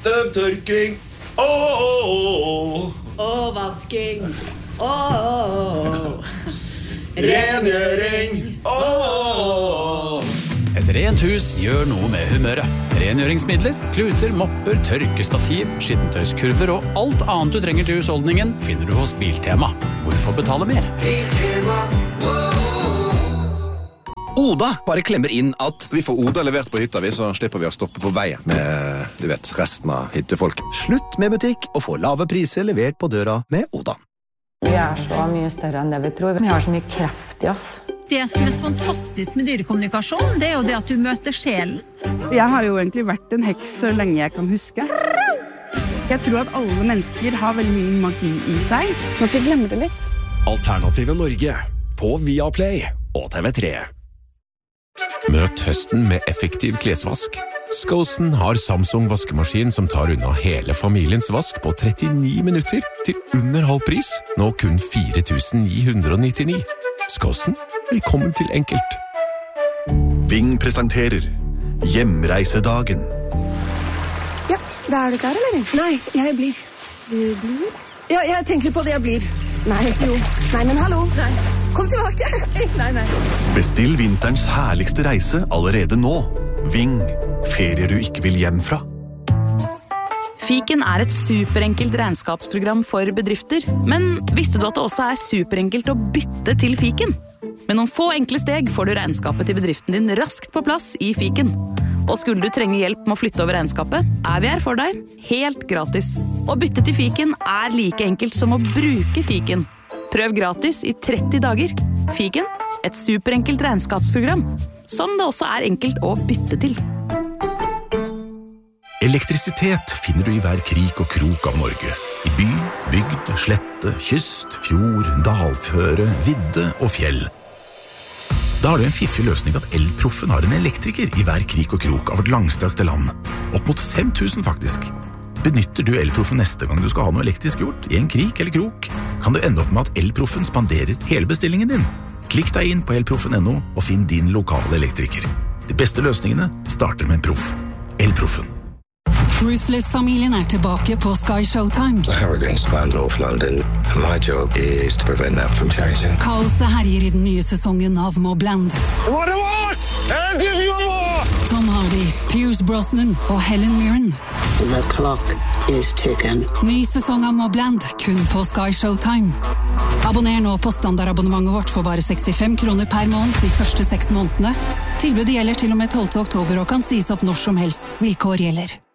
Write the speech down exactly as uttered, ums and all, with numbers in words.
Støvtørking. Åh, åh, åh. Og vasking. Åh, åh, åh. Rengjøring. Åh. Et rent hus gjør noe med humøret. Rengjøringsmidler, kluter, mopper, tørkestativ, skittentøyskurver og alt annet du trenger til husholdningen finner du hos Biltema. Hvorfor betale mer? Biltema, Oda bare klemmer inn at vi får Oda levert på hytta, vi, så slipper vi å stoppe på vei med, du vet, resten av hyttefolk. Slutt med butikk og få lave priser levert på døra med Oda. Vi er så mye større enn det vi tror. Vi har så mye kraft i oss. Det som er så fantastisk med dyrekommunikasjon, det er jo det at du møter sjelen. Jeg har jo egentlig vært en heks så lenge jeg kan huske. Jeg tror at alle mennesker har veldig mye magi i seg. Må ikke glemme det litt. Alternative Norge på Viaplay og T V tre. Møt høsten med effektiv klesvask. Skosen har Samsung vaskemaskin som tar unna hele familiens vask på trettini minutter til under halv pris, nå kun fire tusen ni hundre nittini. Skosen, velkommen til enkelt. Ving presenterer Hjemreisedagen. Ja, da er du klar, eller? Nei, jeg blir. Du blir? Ja, jeg tenker på det jeg blir. Nei, jo. Nei, men hallo. Nei. Kom tilbake. Nei, nei. Bestill vinterens herligste reise allerede nå. Ving, ferier du ikke vil hjem fra. Fiken er et superenkelt regnskapsprogram for bedrifter, men visste du at det også er superenkelt å bytte til Fiken? Med noen få enkle steg får du regnskapet til bedriften din raskt på plass i Fiken. Og skulle du trenge hjelp med å flytte over regnskapet, er vi her for deg, helt gratis. Å bytte til Fiken er like enkelt som å bruke Fiken. Prøv gratis i tretti dager. Fiken, et superenkelt regnskapsprogram, som det også er enkelt å bytte til. Elektrisitet finner du i hver krik og krok av Norge. I by, bygd, slette, kyst, fjord, dalføre, vidde og fjell. Da har du en fiffig løsning at Elproffen har en elektriker i hver krik og krok av vårt langstrakte land. Opp mot fem tusen faktisk. Benytter du Elproffen neste gang du skal ha noe elektrisk gjort, i en krik eller krok, kan du ende opp med at Elproffen spanderer hele bestillingen din. Klikk deg inn på elproffen punktum no og finn din lokale elektriker. De beste løsningene starter med en proff. Elproffen. Ruthless-familien er tilbake på Sky Showtime. The hurricanes planned off London, and my job is to prevent that from changing. Kaoset herjer i den nye sesongen av Mobland. What do you want? I'll give you more! Tom Hardy, Pierce Brosnan og Helen Mirren. The clock is ticking. Ny sesong av Mobland, kun på Sky Showtime. Abonner nå på standardabonnementet vårt for bare sekstifem kroner per måned de første seks månedene. Tilbudet gjelder til og med tolvte oktober og kan sies opp når som helst. Vilkår gjelder.